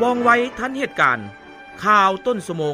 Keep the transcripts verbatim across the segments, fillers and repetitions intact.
ว่องไวทันเหตุการณ์ข่าวต้นชั่วโมง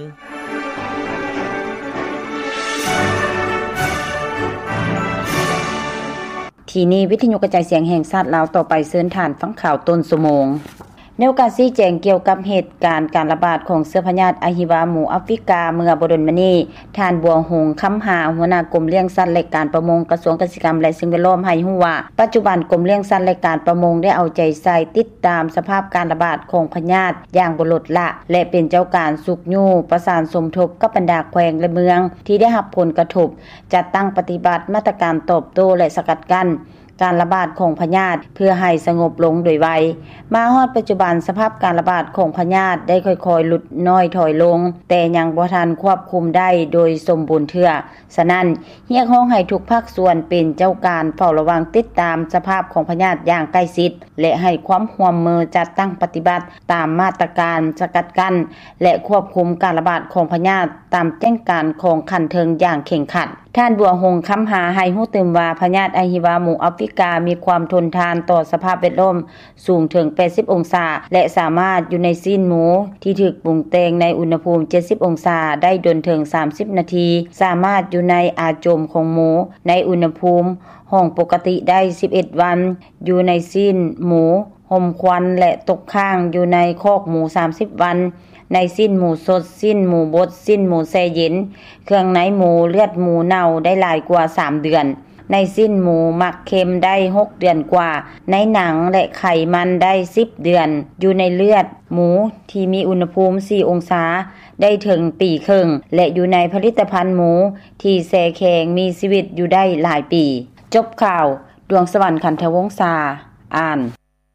ทีนี้วิทยุกระจายเสียงแห่งชาติลาวต่อไปเชิญท่านฟังข่าวต้นชั่วโมงในโอกาสชี้แจงเกี่ยวกับเหตุการณ์การระบาดของเชื้อพยาธิอะฮิวาหมูแอฟริกาเมื่อบ่ดนมานี้ท่านบัวหงส์ค้ำหาหัวหน้ากรมเลี้ยงสัตว์และการประมงกระทรวงเกษตรกรรมและสิ่งแวดล้อมให้รู้ว่าปัจจุบันกรมเลี้ยงสัตว์และการประมงได้เอาใจใส่ติดตามสภาพการระบาดของพยาธิอย่างบ่ลดละและเป็นเจ้าการสุกยู่ประสานสมทบกับบรรดาแขวงและเมืองที่ได้รับผลกระทบจัดตั้งปฏิบัติมาตรการตอบโต้และสกัดกั้นการระบาดของพยาธิเพื่อให้สงบลงโดยไวมาฮอดปัจจุบันสภาพการระบาดของพยาธิได้ค่อยๆลดน้อยถอยลงแต่ยังบ่ทันควบคุมได้โดยสมบูรณ์เทื่อฉะนั้นเรียกร้องให้ทุกภาคส่วนเป็นเจ้าการเฝ้าระวังติดตามสภาพของพยาธิอย่างใกล้ชิดและให้ความร่วมมือจัดตั้งปฏิบัติตามมาตรการสกัดกั้นและควบคุมการระบาดของพยาธิตามแจ้งการของขั้นเทิงอย่างเข่งขัดท่านบัวหงส์ค้ำหาให้รู้ตื่นว่าพยาธิอะฮิวาหมูแอฟริกามีความทนทานต่อสภาพแวดล้อมสูงถึงแปดสิบองศาและสามารถอยู่ในซีนหมูที่ถูกปรุงแต่งในอุณหภูมิเจ็ดสิบองศาได้ดนถึงสามสิบนาทีสามารถอยู่ในอาจมของหมูในอุณหภูมิห้องปกติได้สิบเอ็ดวันอยู่ในซีนหมูห่มควันและตกข้างอยู่ในคอกหมูสามสิบวันในสิ้นหมูสดสิ้นหมูบดสิ้นหมูแช่เย็นเครื่องในหมูเลือดหมูเน่าได้หลายกว่าสามเดือนในสิ้นหมูหมักเค็มได้หกเดือนกว่าในหนังและไขมันได้สิบเดือนอยู่ในเลือดหมูที่มีอุณหภูมิสี่องศาได้ถึงปีครึ่งและอยู่ในผลิตภัณฑ์หมูที่แช่แข็งมีชีวิตอยู่ได้หลายปีจบข่าวดวงสวรรค์ขันธวงศ์ศาอ่าน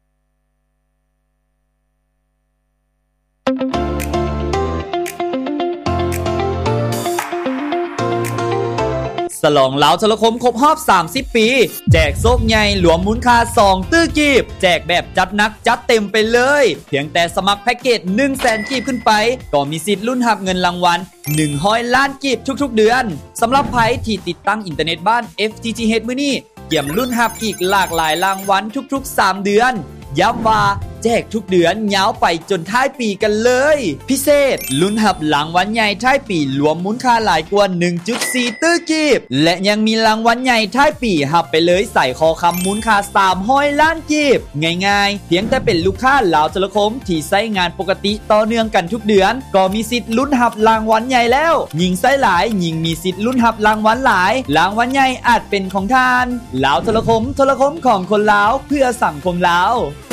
ฉลองลาวโทรคมครบรอบสามสิบปีแจกโชคใหญ่รวมมูลค่าสองตื้อกีบแจกแบบจัดหนักจัดเต็มไปเลยเพียงแต่สมัครแพ็คเกจ หนึ่งแสน กีบขึ้นไปก็มีสิทธิ์ลุ้นรับเงินรางวัลหนึ่งร้อยล้านกีบทุกๆเดือนสำหรับไผที่ติดตั้งอินเทอร์เน็ตบ้าน เอฟ ที ที เอช มื้อนี้เกี่ยมลุ้นรับอีกหลากหลายรางวัลทุกๆสามเดือนย้ำว่าแจกทุกเดือนยาวไปจนท้ายปีกันเลยพิเศษลุ้นรับรางวัลใหญ่ท้ายปีรวมมูลค่าหลายกว่า หนึ่งจุดสี่ ตื้อกีบและยังมีรางวัลใหญ่ท้ายปีรับไปเลยใส่คอคำมูลค่าสามร้อยล้านกีบง่ายๆเพียงแต่เป็นลูกค้าลาวโทรคมที่ใช้งานปกติต่อเนื่องกันทุกเดือนก็มีสิทธิ์ลุ้นรับรางวัลใหญ่แล้วยิ่งใช้หลายยิ่งมีสิทธิ์ลุ้นรับรางวัลหลายรางวัลใหญ่อาจเป็นของท่านลาวโทรคมโทรคมของคนลาวเพื่อสังคมลาว